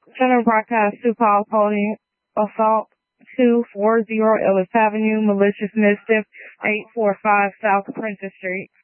Center broadcast Sioux Falls holding assault 240 Ellis Avenue, malicious mischief 845 South Princess Street.